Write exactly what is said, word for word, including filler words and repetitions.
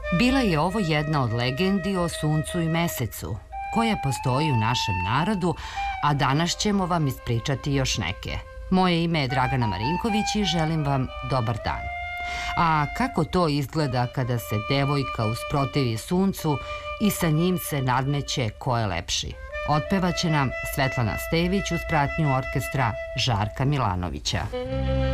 Bila je ovo jedna od legendi o suncu i mesecu, koja postoji u našem narodu, a danas ćemo vam ispričati još neke. Moje ime je Dragana Marinković i želim vam dobar dan. A kako to izgleda kada se devojka usprotivi suncu i sa njim se nadmeće ko je lepši? Otpevaće nam Svetlana Stević uz pratnju orkestra Žarka Milanovića.